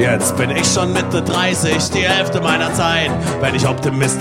Jetzt bin ich schon Mitte 30, die Hälfte meiner Zeit. Wenn ich Optimist